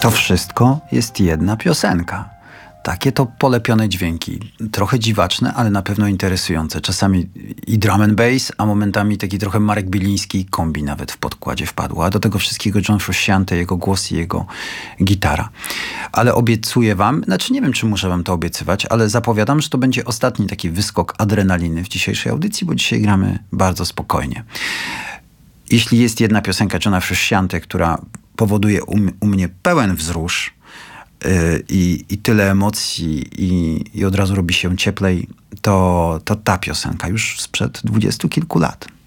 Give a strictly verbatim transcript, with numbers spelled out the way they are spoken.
To wszystko jest jedna piosenka. Takie to polepione dźwięki. Trochę dziwaczne, ale na pewno interesujące. Czasami i drum and bass, a momentami taki trochę Marek Biliński kombi nawet w podkładzie wpadł. A do tego wszystkiego John Frusciante, jego głos i jego gitara. Ale obiecuję wam, znaczy nie wiem, czy muszę wam to obiecywać, ale zapowiadam, że to będzie ostatni taki wyskok adrenaliny w dzisiejszej audycji, bo dzisiaj gramy bardzo spokojnie. Jeśli jest jedna piosenka Johna Frusciante, która powoduje u, u mnie pełen wzrusz, I, i tyle emocji i, i od razu robi się cieplej, to, to ta piosenka już sprzed dwudziestu kilku lat.